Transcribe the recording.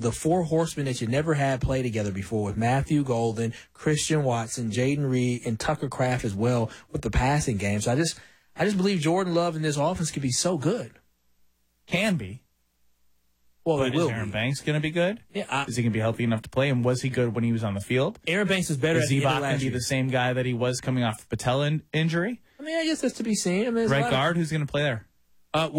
the four horsemen that you never had play together before with Matthew Golden, Christian Watson, Jaden Reed, and Tucker Kraft as well with the passing game. So I just believe Jordan Love in this offense could be so good. Can be. Well, But it will is Aaron be. Banks going to be good? Yeah, Is he going to be healthy enough to play? And was he good when he was on the field? Aaron Banks is better Is at the end Zebach of going last to be year. the same guy that he was coming off the patella injury? I mean, I guess that's to be seen. I mean, Right guard, who's going to play there?